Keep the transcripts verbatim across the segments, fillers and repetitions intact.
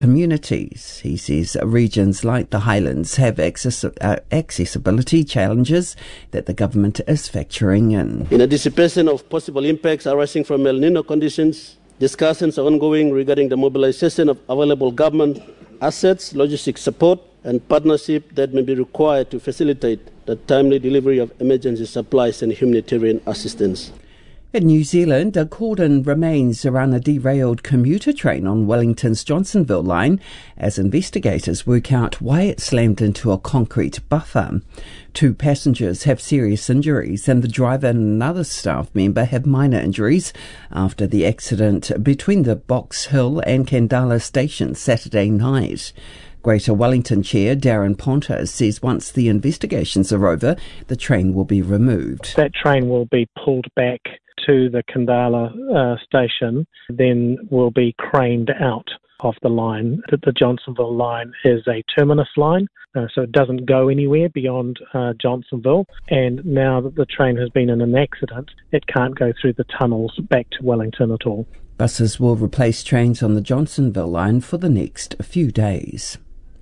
communities. He says regions like the Highlands have access, uh, accessibility challenges that the government is factoring in. In anticipation of possible impacts arising from El Nino conditions, discussions are ongoing regarding the mobilization of available government assets, logistic support, and partnership that may be required to facilitate the timely delivery of emergency supplies and humanitarian assistance. In New Zealand, a cordon remains around a derailed commuter train on Wellington's Johnsonville line as investigators work out why it slammed into a concrete buffer. Two passengers have serious injuries and the driver and another staff member have minor injuries after the accident between the Box Hill and Kandala stations Saturday night. Greater Wellington Chair Darren Ponta says once the investigations are over, the train will be removed. That train will be pulled back to the Kandala uh, station, then will be craned out of the line. The, the Johnsonville line is a terminus line, uh, so it doesn't go anywhere beyond uh, Johnsonville. And now that the train has been in an accident, it can't go through the tunnels back to Wellington at all. Buses will replace trains on the Johnsonville line for the next few days.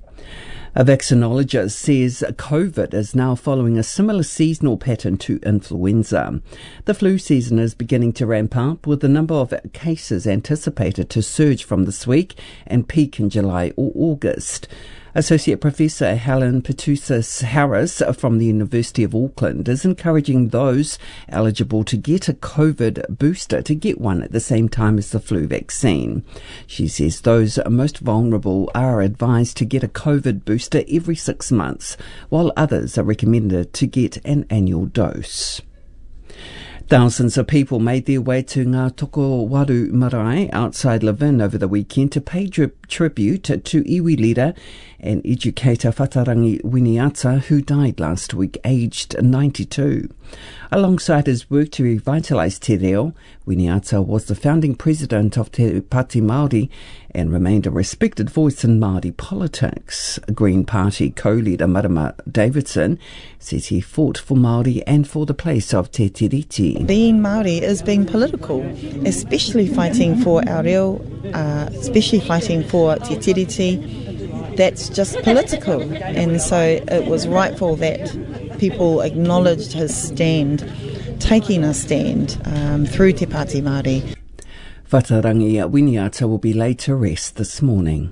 A vaccinologist says COVID is now following a similar seasonal pattern to influenza. The flu season is beginning to ramp up, with the number of cases anticipated to surge from this week and peak in July or August. Associate Professor Helen Petousis-Harris from the University of Auckland is encouraging those eligible to get a COVID booster to get one at the same time as the flu vaccine. She says those most vulnerable are advised to get a COVID booster every six months, while others are recommended to get an annual dose. Thousands of people made their way to Ngā Tokowaru Marae outside Levin over the weekend to pay tri- tribute to iwi leader and educator Whatarangi Winiata, who died last week, aged ninety-two. Alongside his work to revitalise Te Reo, Winiata was the founding president of Te Pāti Māori and remained a respected voice in Māori politics. Green Party co-leader Marama Davidson says he fought for Māori and for the place of Te Tiriti. Being Māori is being political, especially fighting for our reo, uh, especially fighting for Te Tiriti. That's just political, and so it was rightful that people acknowledged his stand, taking a stand um, through Te Pāti Māori. Whatarangi Winiata will be laid to rest this morning.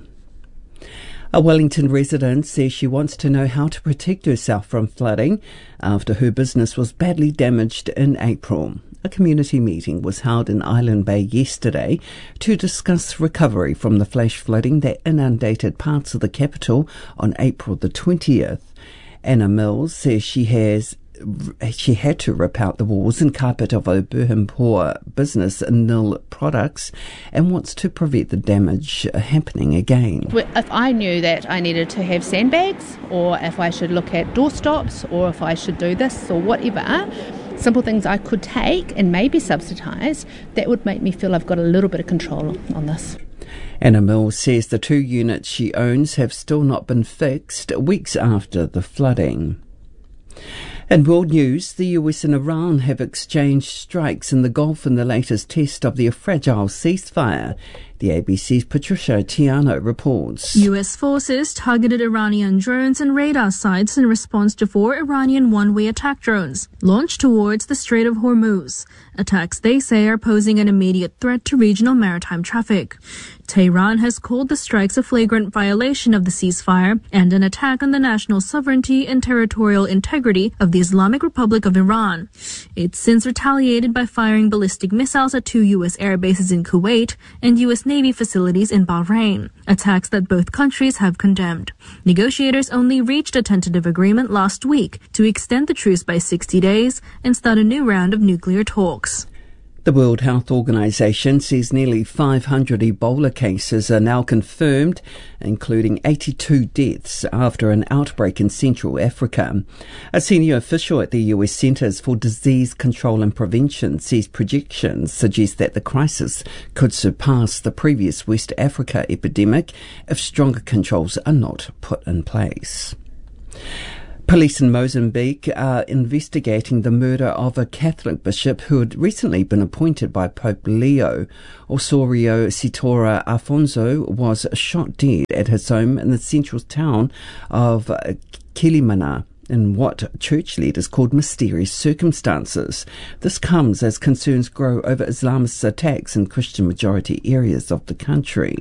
A Wellington resident says she wants to know how to protect herself from flooding after her business was badly damaged in April. A community meeting was held in Island Bay yesterday to discuss recovery from the flash flooding that inundated parts of the capital on April the twentieth. Anna Mills says she has she had to rip out the walls and carpet of her Burhampoa business Nil Products and wants to prevent the damage happening again. If I knew that I needed to have sandbags, or if I should look at doorstops, or if I should do this or whatever, simple things I could take and maybe subsidise, that would make me feel I've got a little bit of control on this. Anna Mills says the two units she owns have still not been fixed weeks after the flooding. In world news, the U S and Iran have exchanged strikes in the Gulf in the latest test of their fragile ceasefire. The A B C's Patricia Tiano reports. U S forces targeted Iranian drones and radar sites in response to four Iranian one-way attack drones launched towards the Strait of Hormuz. Attacks they say are posing an immediate threat to regional maritime traffic. Tehran has called the strikes a flagrant violation of the ceasefire and an attack on the national sovereignty and territorial integrity of the Islamic Republic of Iran. It's since retaliated by firing ballistic missiles at two U S air bases in Kuwait and U S Navy facilities in Bahrain, attacks that both countries have condemned. Negotiators only reached a tentative agreement last week to extend the truce by sixty days and start a new round of nuclear talks. The World Health Organization says nearly five hundred Ebola cases are now confirmed, including eighty-two deaths after an outbreak in Central Africa. A senior official at the U S Centers for Disease Control and Prevention says projections suggest that the crisis could surpass the previous West Africa epidemic if stronger controls are not put in place. Police in Mozambique are investigating the murder of a Catholic bishop who had recently been appointed by Pope Leo. Osorio Sitora Afonso was shot dead at his home in the central town of Quilimana in what church leaders called mysterious circumstances. This comes as concerns grow over Islamist attacks in Christian-majority areas of the country.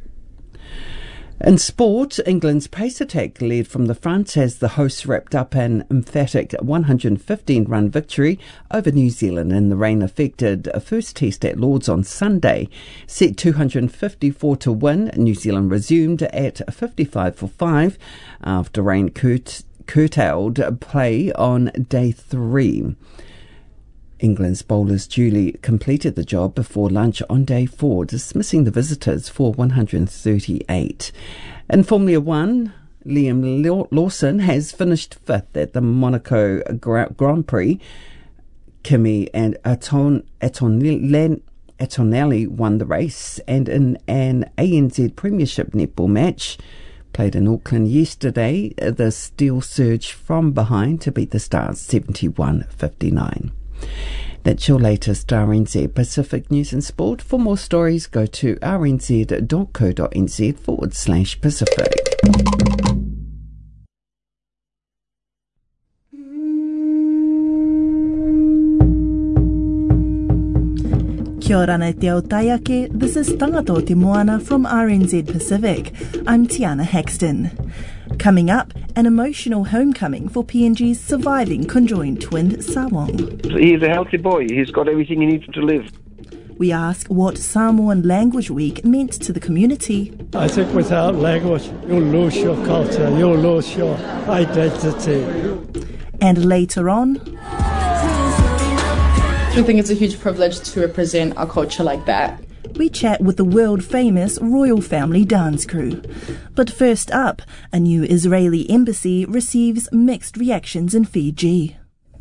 In sport, England's pace attack led from the front as the hosts wrapped up an emphatic one hundred fifteen run victory over New Zealand in the rain-affected first test at Lord's on Sunday. Set two hundred fifty-four to win, New Zealand resumed at fifty-five for five after rain curt- curtailed play on day three. England's bowlers duly completed the job before lunch on day four, dismissing the visitors for one hundred thirty-eight. In Formula One, Liam Lawson has finished fifth at the Monaco Grand Prix. Kimi and Aton, Atonelli, Atonelli won the race, and in an A N Z Premiership netball match played in Auckland yesterday, the Steel surged from behind to beat the Stars seventy-one fifty-nine. That's your latest R N Z Pacific News and Sport. For more stories, go to rnz.co.nz forward slash Pacific. Kia ora nei te ao taiake, this is Tangato Te Moana from R N Z Pacific. I'm Tiana Haxton. Coming up, an emotional homecoming for P N G's surviving conjoined twin Sawong. He's a healthy boy. He's got everything he needs to live. We ask what Samoan Language Week meant to the community. I think without language, you'll lose your culture, you'll lose your identity. And later on, I think it's a huge privilege to represent our culture like that. We chat with the world-famous royal family dance crew. But first up, a new Israeli embassy receives mixed reactions in Fiji.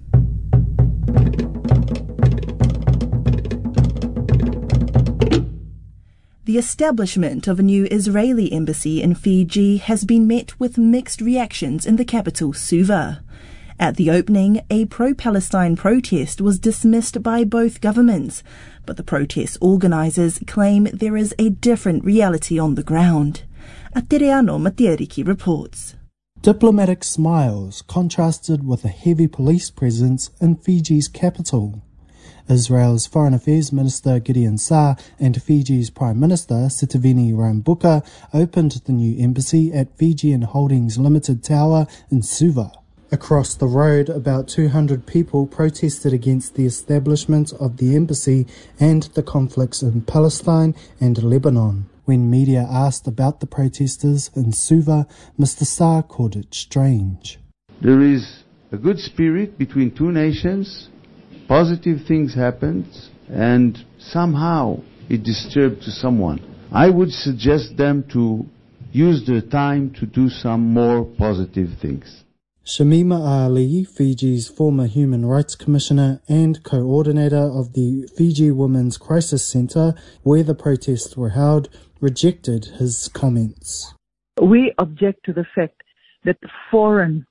The establishment of a new Israeli embassy in Fiji has been met with mixed reactions in the capital, Suva. At the opening, a pro-Palestine protest was dismissed by both governments, but the protest organisers claim there is a different reality on the ground. Atereano Matiariki reports. Diplomatic smiles contrasted with a heavy police presence in Fiji's capital. Israel's Foreign Affairs Minister Gideon Saar and Fiji's Prime Minister Sitiveni Rabuka opened the new embassy at Fijian Holdings Limited Tower in Suva. Across the road, about two hundred people protested against the establishment of the embassy and the conflicts in Palestine and Lebanon. When media asked about the protesters in Suva, Mister Saar called it strange. There is a good spirit between two nations, positive things happened, and somehow it disturbed to someone. I would suggest them to use their time to do some more positive things. Shamima Ali, Fiji's former Human Rights Commissioner and coordinator of the Fiji Women's Crisis Centre, where the protests were held, rejected his comments. We object to the fact that foreign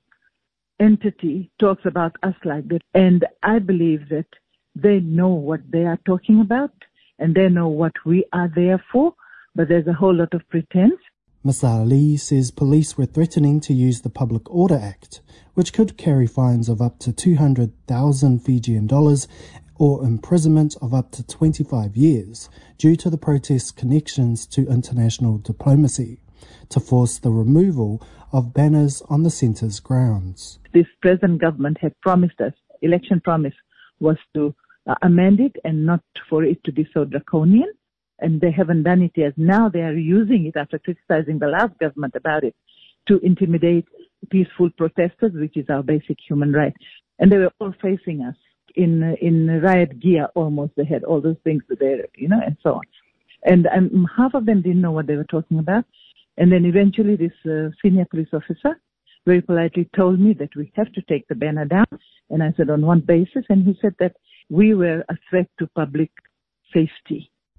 entity talks about us like that, and I believe that they know what they are talking about and they know what we are there for, but there's a whole lot of pretense. Miz Ali says police were threatening to use the Public Order Act, which could carry fines of up to two hundred thousand Fijian dollars or imprisonment of up to twenty-five years due to the protest's connections to international diplomacy, to force the removal of banners on the centre's grounds. This present government had promised us, election promise was to uh, amend it and not for it to be so draconian. And they haven't done it yet. Now they are using it after criticizing the last government about it to intimidate peaceful protesters, which is our basic human right. And they were all facing us in in riot gear almost. They had all those things there, you know, and so on. And um, half of them didn't know what they were talking about. And then eventually this uh, senior police officer very politely told me that we have to take the banner down. And I said, on what basis? And he said that we were a threat to public safety.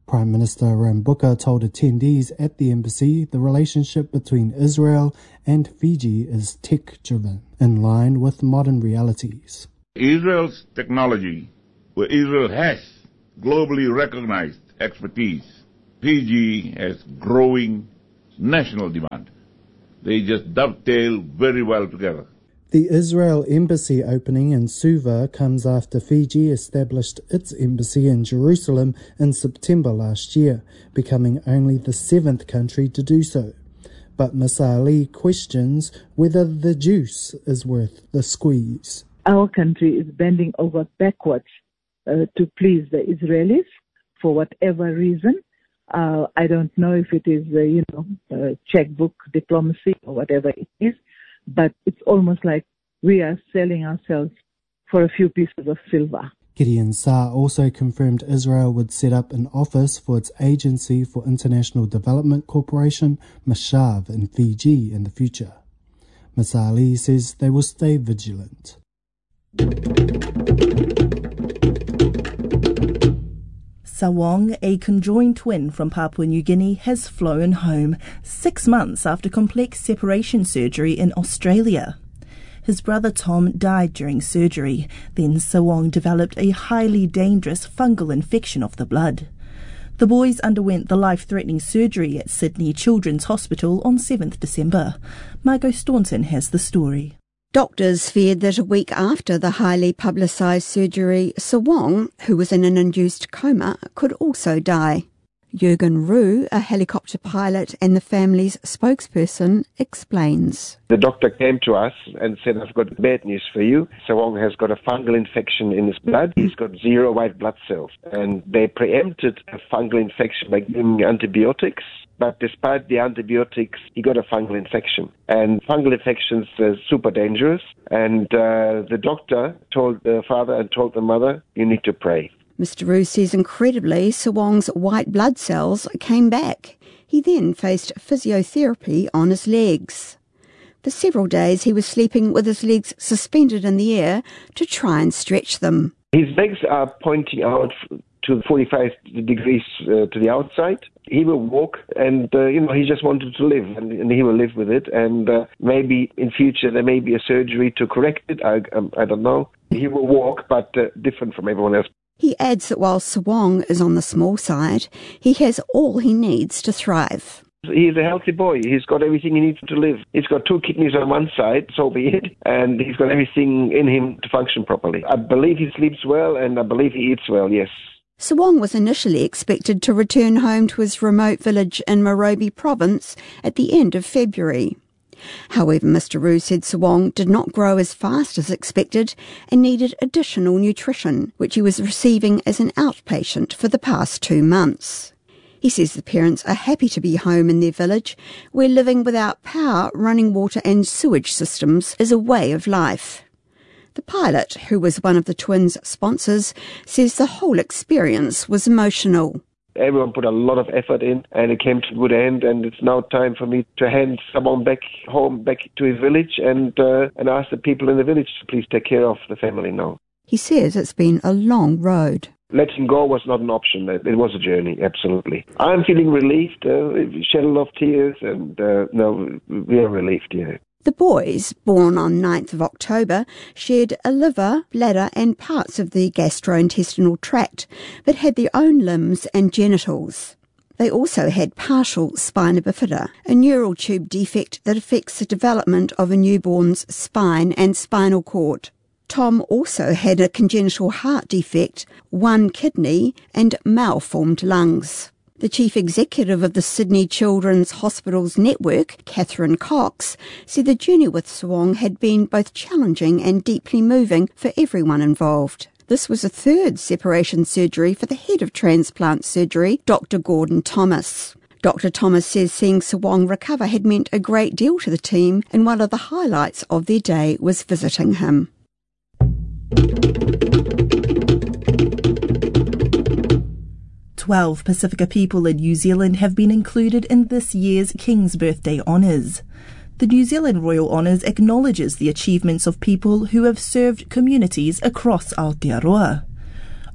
Prime Minister Rambuka told attendees at the embassy the relationship between Israel and Fiji is tech-driven, in line with modern realities. Israel's technology, where Israel has globally recognized expertise, Fiji has growing national demand. They just dovetail very well together. The Israel embassy opening in Suva comes after Fiji established its embassy in Jerusalem in September last year, becoming only the seventh country to do so. But Miz Ali questions whether the juice is worth the squeeze. Our country is bending over backwards uh, to please the Israelis for whatever reason. Uh, I don't know if it is, uh, you know, uh, checkbook diplomacy or whatever it is, but it's almost like we are selling ourselves for a few pieces of silver. Gideon Saar also confirmed Israel would set up an office for its Agency for International Development Corporation, Mashav, in Fiji in the future. Miz Ali says they will stay vigilant. Sawong, a conjoined twin from Papua New Guinea, has flown home six months after complex separation surgery in Australia. His brother Tom died during surgery. Then Sawong developed a highly dangerous fungal infection of the blood. The boys underwent the life-threatening surgery at Sydney Children's Hospital on seventh December. Margot Staunton has the story. Doctors feared that a week after the highly publicised surgery, Sawong, who was in an induced coma, could also die. Jürgen Ruh, a helicopter pilot and the family's spokesperson, explains. The doctor came to us and said, I've got bad news for you. Sawong has got a fungal infection in his blood. He's got zero white blood cells. And they preempted a fungal infection by giving him antibiotics. But despite the antibiotics, he got a fungal infection. And fungal infections are super dangerous. And uh, the doctor told the father and told the mother, you need to pray. Mister Ruh says incredibly, Sawong's white blood cells came back. He then faced physiotherapy on his legs. For several days he was sleeping with his legs suspended in the air to try and stretch them. His legs are pointing out to forty-five degrees uh, to the outside. He will walk and, uh, you know, he just wanted to live and, and he will live with it. And uh, maybe in future there may be a surgery to correct it. I, um, I don't know. He will walk, but uh, different from everyone else. He adds that while Sawong is on the small side, he has all he needs to thrive. He's a healthy boy. He's got everything he needs to live. He's got two kidneys on one side, so be it, and he's got everything in him to function properly. I believe he sleeps well, and I believe he eats well, yes. Sawong was initially expected to return home to his remote village in Morobe province at the end of February. However, Mister Ruh said Sawong did not grow as fast as expected and needed additional nutrition, which he was receiving as an outpatient for the past two months. He says the parents are happy to be home in their village, where living without power, running water and sewage systems is a way of life. The pilot, who was one of the twins' sponsors, says the whole experience was emotional. Everyone put a lot of effort in, and it came to a good end, and it's now time for me to hand someone back home, back to his village, and uh, and ask the people in the village to please take care of the family now. He says it's been a long road. Letting go was not an option. It was a journey, absolutely. I'm feeling relieved, uh, shed a lot of tears, and uh, no, we are relieved, yeah. The boys, born on ninth of October, shared a liver, bladder and parts of the gastrointestinal tract, but had their own limbs and genitals. They also had partial spina bifida, a neural tube defect that affects the development of a newborn's spine and spinal cord. Tom also had a congenital heart defect, one kidney and malformed lungs. The chief executive of the Sydney Children's Hospitals Network, Catherine Cox, said the journey with Sawong had been both challenging and deeply moving for everyone involved. This was a third separation surgery for the head of transplant surgery, Doctor Gordon Thomas. Doctor Thomas says seeing Sawong recover had meant a great deal to the team, and one of the highlights of their day was visiting him. Twelve Pacifica people in New Zealand have been included in this year's King's Birthday Honours. The New Zealand Royal Honours acknowledges the achievements of people who have served communities across Aotearoa.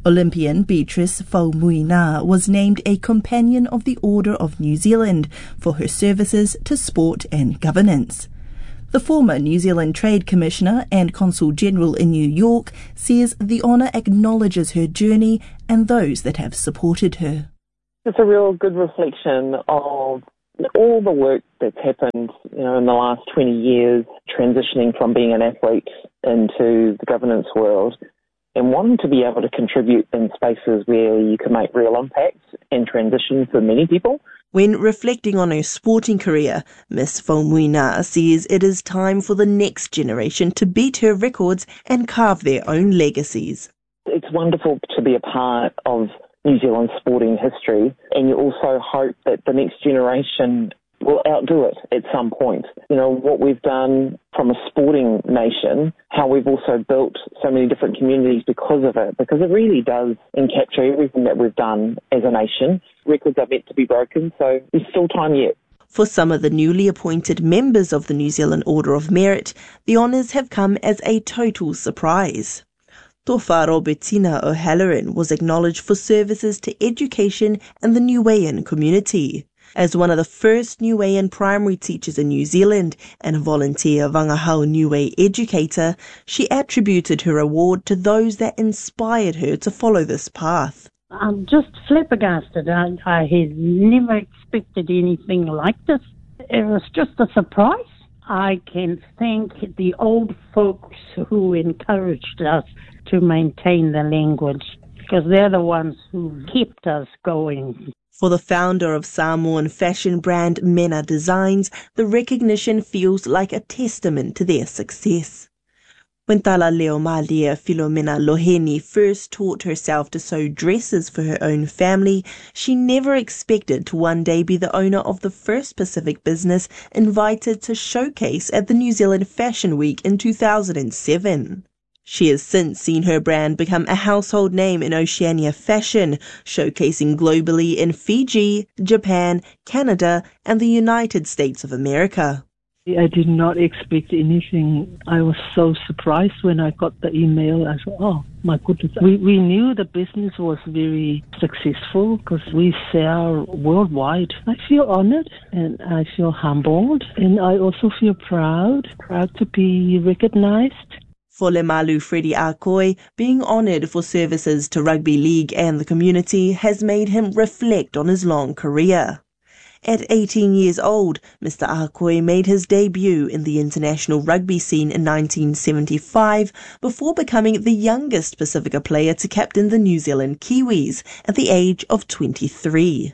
Olympian Beatrice Faumuina was named a Companion of the Order of New Zealand for her services to sport and governance. The former New Zealand Trade Commissioner and Consul General in New York says the honour acknowledges her journey and those that have supported her. It's a real good reflection of all the work that's happened, you know, in the last twenty years, transitioning from being an athlete into the governance world and wanting to be able to contribute in spaces where you can make real impact and transition for many people. When reflecting on her sporting career, Miss Faumuina says it is time for the next generation to beat her records and carve their own legacies. It's wonderful to be a part of New Zealand's sporting history, and you also hope that the next generation will outdo it at some point. You know, what we've done from a sporting nation, how we've also built so many different communities because of it, because it really does encapture everything that we've done as a nation. Records are meant to be broken, so there's still time yet. For some of the newly appointed members of the New Zealand Order of Merit, the honours have come as a total surprise. Tofaro Bettina O'Halloran was acknowledged for services to education and the Niuean community. As one of the first Niuean primary teachers in New Zealand and a volunteer Wangahau Niue educator, she attributed her award to those that inspired her to follow this path. I'm just flabbergasted. I, I had never expected anything like this. It was just a surprise. I can thank the old folks who encouraged us to maintain the language, because they're the ones who kept us going. For the founder of Samoan fashion brand Mena Designs, the recognition feels like a testament to their success. When Tala Leomalia Filomena Loheni first taught herself to sew dresses for her own family, she never expected to one day be the owner of the first Pacific business invited to showcase at the New Zealand Fashion Week in two thousand seven. She has since seen her brand become a household name in Oceania fashion, showcasing globally in Fiji, Japan, Canada, and the United States of America. I did not expect anything. I was so surprised when I got the email. I thought, oh, my goodness. We, we knew the business was very successful because we sell worldwide. I feel honored and I feel humbled, and I also feel proud, proud to be recognized. For Lemalu Freddie Akoi, being honoured for services to rugby league and the community has made him reflect on his long career. At eighteen years old, Mister Akoi made his debut in the international rugby scene in nineteen seventy-five before becoming the youngest Pacifica player to captain the New Zealand Kiwis at the age of twenty-three.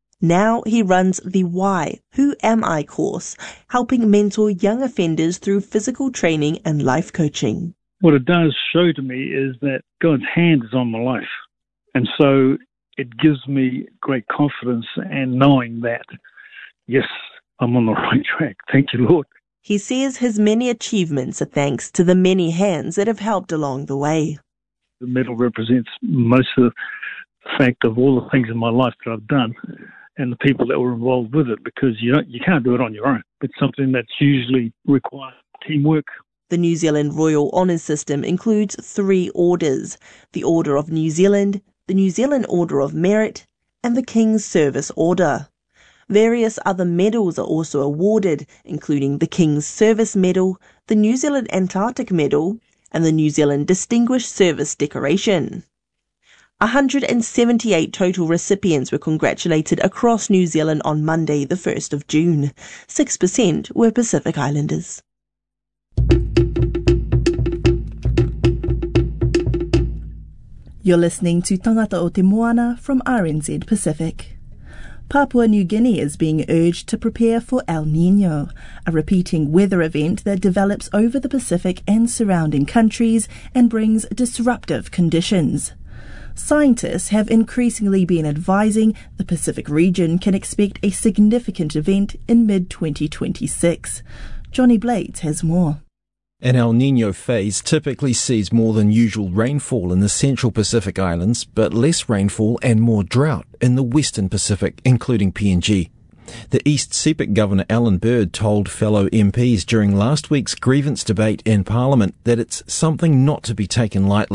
Now he runs the Why, Who Am I course, helping mentor young offenders through physical training and life coaching. What it does show to me is that God's hand is on my life. And so it gives me great confidence and knowing that, yes, I'm on the right track. Thank you, Lord. He says his many achievements are thanks to the many hands that have helped along the way. The medal represents most of the fact of all the things in my life that I've done and the people that were involved with it, because you don't, you can't do it on your own. It's something that's usually requires teamwork. The New Zealand Royal Honours System includes three orders: the Order of New Zealand, the New Zealand Order of Merit, and the King's Service Order. Various other medals are also awarded, including the King's Service Medal, the New Zealand Antarctic Medal, and the New Zealand Distinguished Service Decoration. one hundred seventy-eight total recipients were congratulated across New Zealand on Monday, the first of June. six percent were Pacific Islanders. You're listening to Tangata o Te Moana from R N Z Pacific. Papua New Guinea is being urged to prepare for El Niño, a repeating weather event that develops over the Pacific and surrounding countries and brings disruptive conditions. Scientists have increasingly been advising the Pacific region can expect a significant event in mid twenty twenty-six. Johnny Blades has more. An El Niño phase typically sees more than usual rainfall in the central Pacific Islands, but less rainfall and more drought in the western Pacific, including P N G. The East Sepik Governor Alan Bird told fellow M Ps during last week's grievance debate in Parliament that it's something not to be taken lightly.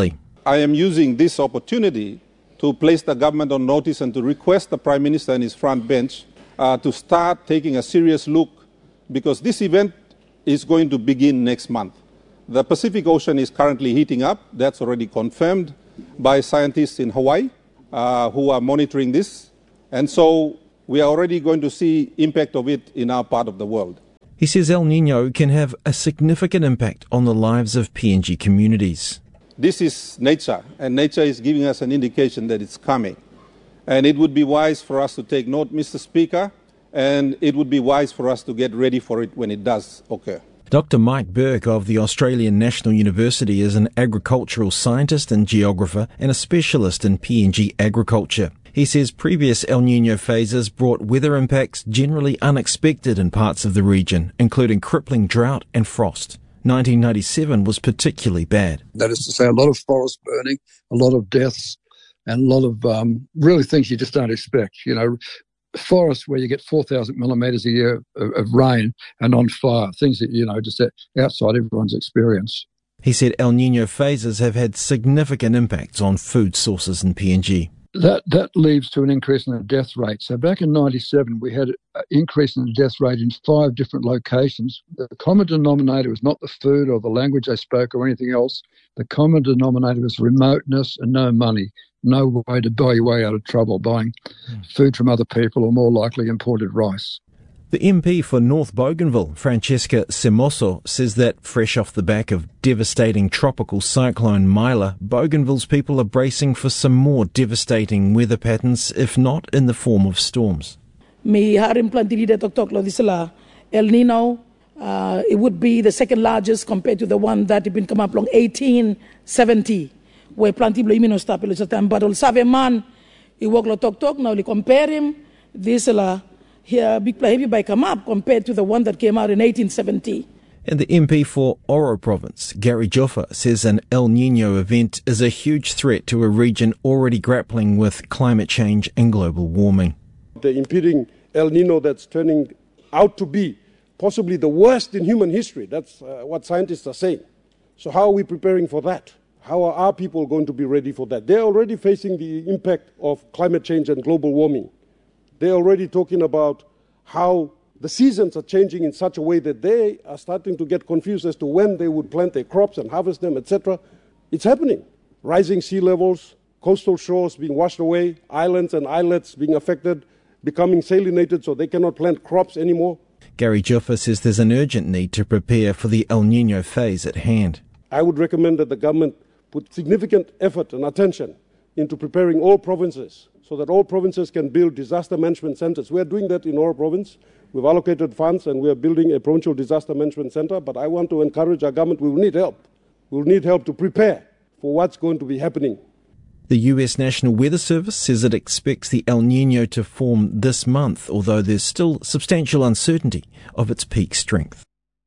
I am using this opportunity to place the government on notice and to request the Prime Minister and his front bench uh, to start taking a serious look, because this event is going to begin next month. The Pacific Ocean is currently heating up. That's already confirmed by scientists in Hawaii uh, who are monitoring this. And so we are already going to see impact of it in our part of the world. He says El Niño can have a significant impact on the lives of P N G communities. This is nature, and nature is giving us an indication that it's coming. And it would be wise for us to take note, Mister Speaker, and it would be wise for us to get ready for it when it does occur. Doctor Mike Burke of the Australian National University is an agricultural scientist and geographer and a specialist in P N G agriculture. He says previous El Niño phases brought weather impacts generally unexpected in parts of the region, including crippling drought and frost. nineteen ninety-seven was particularly bad. That is to say, a lot of forest burning, a lot of deaths, and a lot of um, really things you just don't expect. You know, forests where you get four thousand millimetres a year of, of rain and on fire, things that, you know, just outside everyone's experience. He said El Niño phases have had significant impacts on food sources in P N G. That that leads to an increase in the death rate. So back in ninety-seven, we had an increase in the death rate in five different locations. The common denominator was not the food or the language they spoke or anything else. The common denominator was remoteness and no money, no way to buy your way out of trouble, buying food from other people or more likely imported rice. The M P for North Bougainville, Francesca Semoso, says that fresh off the back of devastating tropical cyclone Mila, Bougainville's people are bracing for some more devastating weather patterns, if not in the form of storms. Mi harim plantilla tok lo disela El Nino, uh, it would be the second largest compared to the one that had been come up along eighteen seventy, where plantiblo imino stapelo satam badol save man, I wog lo tok tok now li compare him disela. Here, big heavy by come up compared to the one that came out in eighteen seventy. And the M P for Oro Province, Gary Joffa, says an El Niño event is a huge threat to a region already grappling with climate change and global warming. The impending El Niño that's turning out to be possibly the worst in human history, that's uh, what scientists are saying. So how are we preparing for that? How are our people going to be ready for that? They're already facing the impact of climate change and global warming. They're already talking about how the seasons are changing in such a way that they are starting to get confused as to when they would plant their crops and harvest them, et cetera. It's happening. Rising sea levels, coastal shores being washed away, islands and islets being affected, becoming salinated so they cannot plant crops anymore. Gary Joffa says there's an urgent need to prepare for the El Niño phase at hand. I would recommend that the government put significant effort and attention into preparing all provinces so that all provinces can build disaster management centres. We are doing that in our province. We've allocated funds and we are building a provincial disaster management centre, but I want to encourage our government, we will need help. We will need help to prepare for what's going to be happening. The U S National Weather Service says it expects the El Niño to form this month, although there's still substantial uncertainty of its peak strength.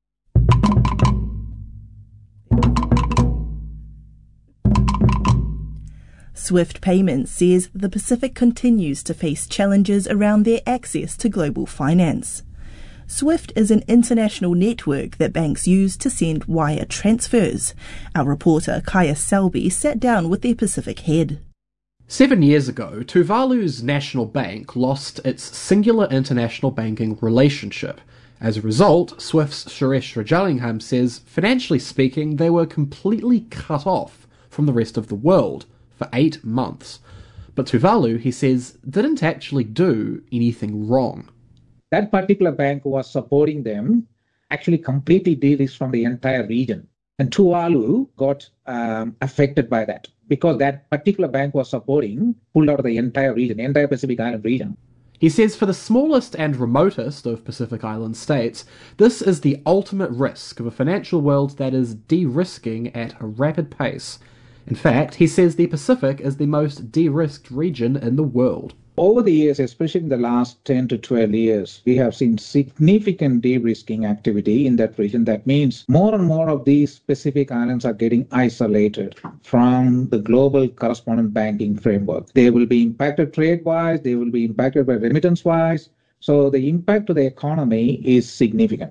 Swift Payments says the Pacific continues to face challenges around their access to global finance. Swift is an international network that banks use to send wire transfers. Our reporter Kaya Selby sat down with their Pacific head. Seven years ago, Tuvalu's national bank lost its singular international banking relationship. As a result, Swift's Suresh Rajalingham says, financially speaking, they were completely cut off from the rest of the world for eight months. But Tuvalu, he says, didn't actually do anything wrong. That particular bank was supporting them, actually completely de-risked from the entire region. And Tuvalu got um, affected by that because that particular bank was supporting, pulled out of the entire region, the entire Pacific Island region. He says for the smallest and remotest of Pacific Island states, this is the ultimate risk of a financial world that is de-risking at a rapid pace. In fact, he says the Pacific is the most de-risked region in the world. Over the years, especially in the last ten to twelve years, we have seen significant de-risking activity in that region. That means more and more of these Pacific islands are getting isolated from the global correspondent banking framework. They will be impacted trade-wise, they will be impacted by remittance-wise. So the impact to the economy is significant.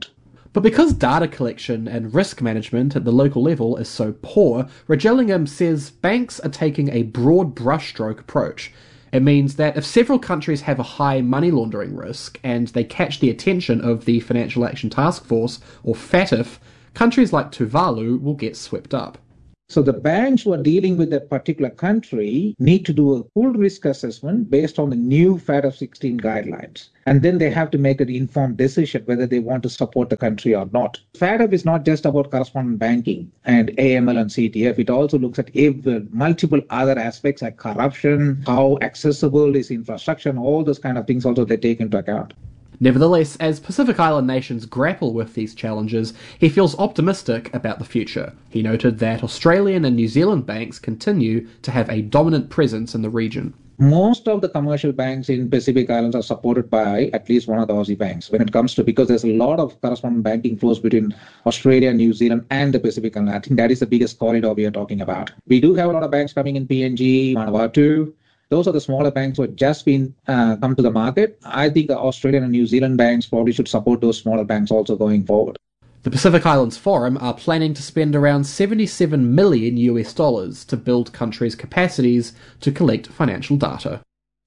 But because data collection and risk management at the local level is so poor, Rajalingam says banks are taking a broad brushstroke approach. It means that if several countries have a high money laundering risk and they catch the attention of the Financial Action Task Force, or FATF, countries like Tuvalu will get swept up. So the banks who are dealing with that particular country need to do a full risk assessment based on the new FATF sixteen guidelines. And then they have to make an informed decision whether they want to support the country or not. FATF is not just about correspondent banking and A M L and C T F. It also looks at every, multiple other aspects like corruption, how accessible is infrastructure, and all those kind of things also they take into account. Nevertheless, as Pacific Island nations grapple with these challenges, he feels optimistic about the future. He noted that Australian and New Zealand banks continue to have a dominant presence in the region. Most of the commercial banks in Pacific Islands are supported by at least one of the Aussie banks when it comes to, because there's a lot of correspondent banking flows between Australia, New Zealand and the Pacific Islands. I think that is the biggest corridor we are talking about. We do have a lot of banks coming in P N G, Manawatu. Those are the smaller banks who have just been uh, come to the market. I think the Australian and New Zealand banks probably should support those smaller banks also going forward. The Pacific Islands Forum are planning to spend around seventy-seven million U S dollars to build countries' capacities to collect financial data.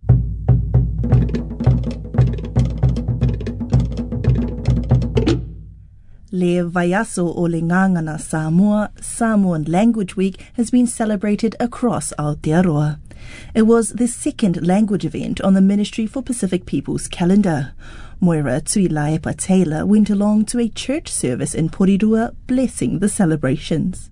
Le Vaiaso o le Ngangana Samoa, Samoan Language Week has been celebrated across Aotearoa. It was the second language event on the Ministry for Pacific Peoples calendar. Moira Tuilaepa Taylor went along to a church service in Porirua, blessing the celebrations.